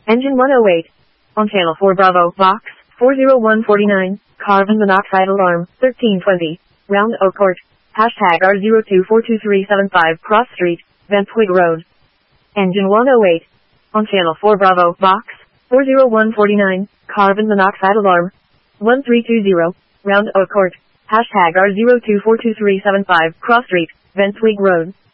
Engine 108. On channel 4 Bravo, box, 40149, carbon monoxide alarm, 1320, Round Oak Court, hashtag R024235 Cross Street, Bentwig Road. Engine 108. On channel 4 Bravo, box, 40149, carbon monoxide alarm, 1320, Round Oak Court, hashtag R024235 Cross Street, Bentwig Road.